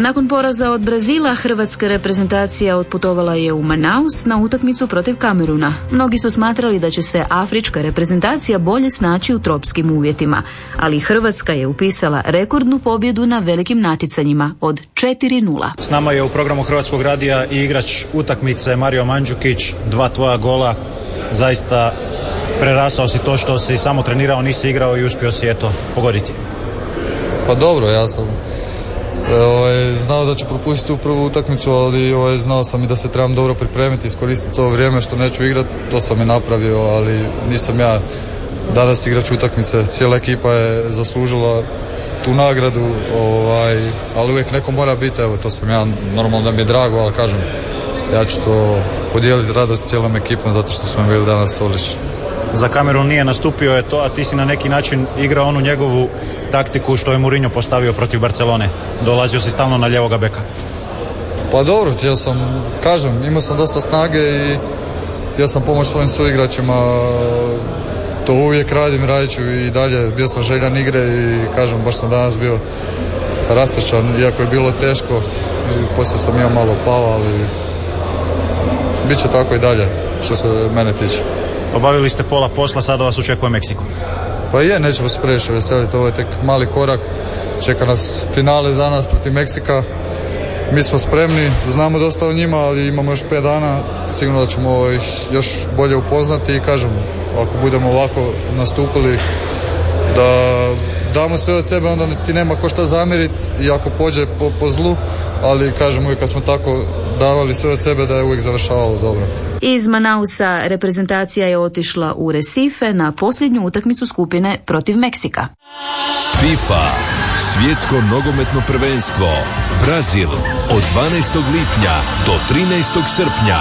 Nakon poraza od Brazila, hrvatska reprezentacija otputovala je u Manaus na utakmicu protiv Kameruna. Mnogi su smatrali da će se afrička reprezentacija bolje snaći u tropskim uvjetima, ali Hrvatska je upisala rekordnu pobjedu na velikim natjecanjima od 4:0. S nama je u programu Hrvatskog radija i igrač utakmice Mario Mandžukić, 2 tvoja gola. Zaista prerasao si to što si samo trenirao, nisi igrao i uspio si pogoditi. Pa dobro, ja sam znao da ću propustiti u prvu utakmicu, ali znao sam i da se trebam dobro pripremiti, iskoristiti to vrijeme što neću igrati, to sam i napravio, ali nisam ja danas igrač utakmice. Cijela ekipa je zaslužila tu nagradu, ali uvijek neko mora biti, to sam ja, normalno da mi je drago, ali kažem, ja ću to podijeliti radost cijelom ekipom zato što smo bili danas odlični. Za Kamerun nije nastupio je to, a ti si na neki način igrao onu njegovu taktiku što je Mourinho postavio protiv Barcelone. Dolazio si stalno na ljevoga beka. Pa dobro, imao sam dosta snage i htio sam pomoći svojim suigračima. To uvijek radit ću i dalje. Bio sam željan igre i baš sam danas bio rastrčan, iako je bilo teško. I poslije sam imao malo pao, ali bit će tako i dalje što se mene tiče. Obavili ste pola posla, sada vas očekuje Meksiko. Pa nećemo se previše veseliti, ovo je tek mali korak, čeka nas finale za nas protiv Meksika. Mi smo spremni, znamo dosta o njima, ali imamo još 5 dana, sigurno da ćemo ih još bolje upoznati i ako budemo ovako nastupili, da damo sve od sebe, onda ti nema ko šta zamjeriti i ako pođe po zlu, ali uvijek kad smo tako davali sve od sebe da je uvijek završavalo dobro. Iz Manausa reprezentacija je otišla u Recife na posljednju utakmicu skupine protiv Meksika. FIFA, svjetsko nogometno prvenstvo, Brazil, od 12. lipnja do 13. srpnja.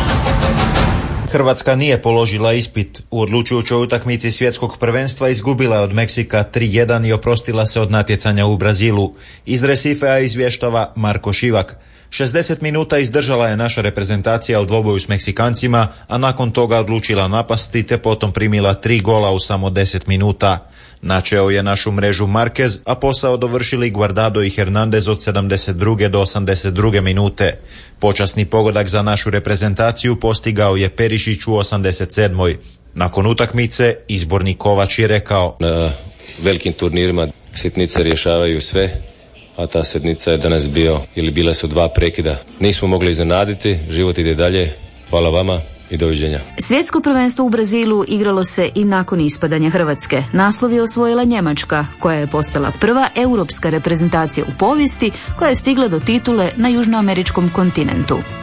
Hrvatska nije položila ispit. U odlučujućoj utakmici svjetskog prvenstva izgubila je od Meksika 3:1 i oprostila se od natjecanja u Brazilu. Iz Recifea izvještava Marko Šivak. 60 minuta izdržala je naša reprezentacija u dvoboju s Meksikancima, a nakon toga odlučila napasti te potom primila 3 gola u samo 10 minuta. Načeo je našu mrežu Marquez, a posao dovršili Guardado i Hernandez od 72. do 82. minute. Počasni pogodak za našu reprezentaciju postigao je Perišić u 87. Nakon utakmice izborni Kovač je rekao: na velikim turnirima sitnice rješavaju sve, a ta sitnica je danas bile su 2 prekida. Nismo mogli iznenaditi, život ide dalje. Hvala vama i doviđenja. Svjetsko prvenstvo u Brazilu igralo se i nakon ispadanja Hrvatske. Naslov je osvojila Njemačka, koja je postala prva europska reprezentacija u povijesti koja je stigla do titule na južnoameričkom kontinentu.